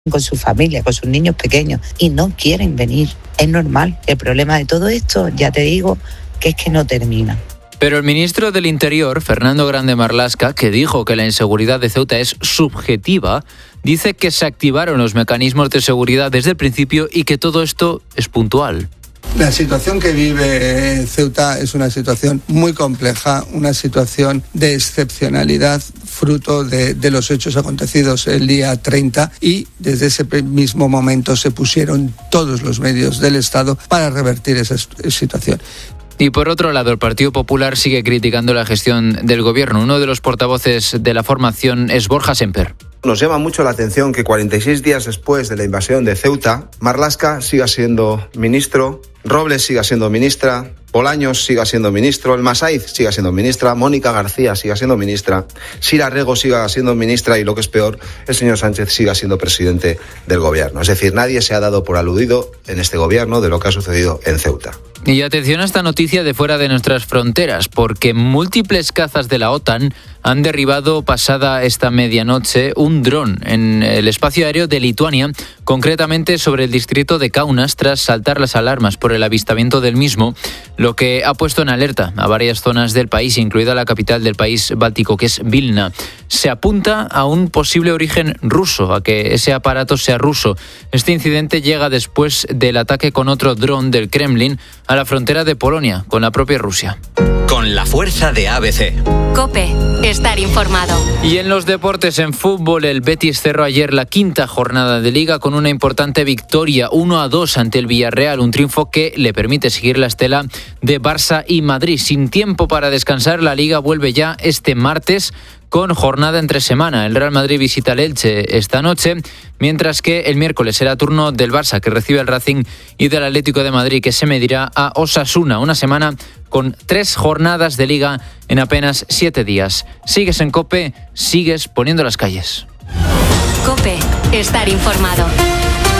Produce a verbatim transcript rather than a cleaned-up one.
con su familia, con sus niños pequeños y no quieren venir. Es normal. El problema de todo esto, ya te digo, que es que no termina. Pero el ministro del Interior, Fernando Grande Marlaska, que dijo que la inseguridad de Ceuta es subjetiva, dice que se activaron los mecanismos de seguridad desde el principio y que todo esto es puntual. La situación que vive Ceuta es una situación muy compleja, una situación de excepcionalidad, fruto de, de los hechos acontecidos el día treinta, y desde ese mismo momento se pusieron todos los medios del Estado para revertir esa situación. Y por otro lado, el Partido Popular sigue criticando la gestión del gobierno. Uno de los portavoces de la formación es Borja Semper. Nos llama mucho la atención que cuarenta y seis días después de la invasión de Ceuta, Marlaska siga siendo ministro, Robles siga siendo ministra, Bolaños siga siendo ministro, el Masaiz siga siendo ministra, Mónica García siga siendo ministra, Sira Rego siga siendo ministra y, lo que es peor, el señor Sánchez siga siendo presidente del gobierno. Es decir, nadie se ha dado por aludido en este gobierno de lo que ha sucedido en Ceuta. Y atención a esta noticia de fuera de nuestras fronteras, porque múltiples cazas de la OTAN han derribado pasada esta medianoche un dron en el espacio aéreo de Lituania, concretamente sobre el distrito de Kaunas, tras saltar las alarmas por el avistamiento del mismo, lo que ha puesto en alerta a varias zonas del país, incluida la capital del país báltico, que es Vilna. Se apunta a un posible origen ruso, a que ese aparato sea ruso. Este incidente llega después del ataque con otro dron del Kremlin a la frontera de Polonia con la propia Rusia. Con la fuerza de A B C. COPE, estar informado. Y en los deportes, en fútbol, el Betis cerró ayer la quinta jornada de Liga con una importante victoria, uno a dos ante el Villarreal, un triunfo que le permite seguir la estela de Barça y Madrid. Sin tiempo para descansar, la Liga vuelve ya este martes con jornada entre semana. El Real Madrid visita el Elche esta noche, mientras que el miércoles será turno del Barça, que recibe al Racing, y del Atlético de Madrid, que se medirá a Osasuna. Una semana con tres jornadas de Liga en apenas siete días. Sigues en COPE, sigues poniendo las calles. COPE, estar informado.